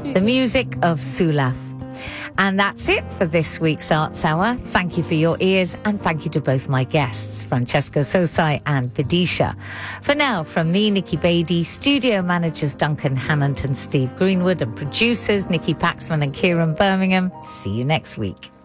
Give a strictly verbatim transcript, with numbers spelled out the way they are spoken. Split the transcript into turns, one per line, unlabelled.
the music of Sulaf. And that's it for this week's Arts Hour. Thank you for your ears, and thank you to both my guests, Francesco Sosai and Vidisha. For now, from me, Nikki Beattie, studio managers Duncan Hannant and Steve Greenwood, and producers Nikki Paxman and Kieran Birmingham. See you next week.